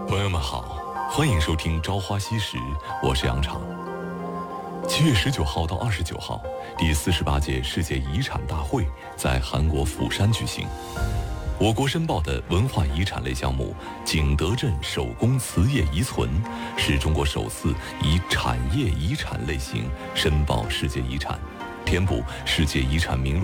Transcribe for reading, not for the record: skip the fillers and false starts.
朋友们好，欢迎收听《朝花夕拾》，我是杨常。7月19号到29号，第48届世界遗产大会在韩国釜山举行。我国申报的文化遗产类项目景德镇手工瓷业遗存，是中国首次以产业遗产类型申报世界遗产，填补世界遗产名录